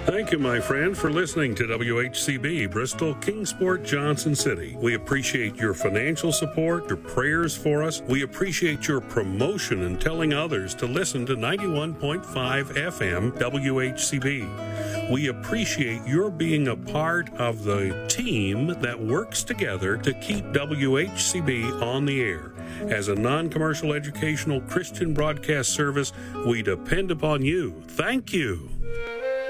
Thank you, my friend, for listening to WHCB, Bristol, Kingsport, Johnson City. We appreciate your financial support, your prayers for us. We appreciate your promotion and telling others to listen to 91.5 FM WHCB. We appreciate your being a part of the team that works together to keep WHCB on the air. As a non-commercial educational Christian broadcast service, we depend upon you. Thank you.